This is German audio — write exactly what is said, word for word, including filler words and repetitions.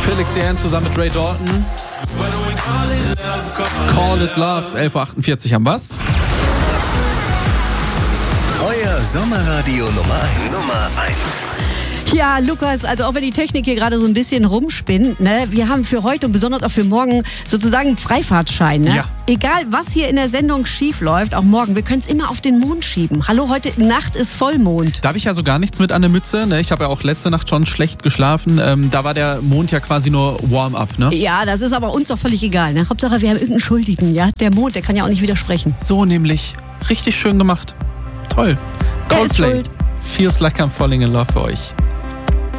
Felix Jähn zusammen mit Ray Dalton. Call It Love, elf Uhr achtundvierzig am Bass. Euer Sommerradio Nummer eins. Nummer eins. Ja, Lukas, also auch wenn die Technik hier gerade so ein bisschen rumspinnt, ne, wir haben für heute und besonders auch für morgen sozusagen einen Freifahrtschein. Ne? Ja. Egal, was hier in der Sendung schief läuft, auch morgen, wir können es immer auf den Mond schieben. Hallo, heute Nacht ist Vollmond. Da habe ich ja so gar nichts mit an der Mütze. Ne? Ich habe ja auch letzte Nacht schon schlecht geschlafen. Ähm, da war der Mond ja quasi nur Warm-up. Ne? Ja, das ist aber uns doch völlig egal. Ne? Hauptsache, wir haben irgendeinen Schuldigen. Ja? Der Mond, der kann ja auch nicht widersprechen. So nämlich. Richtig schön gemacht. Toll. Der ist Coldplay. schuld. Feels like I'm falling in love für euch.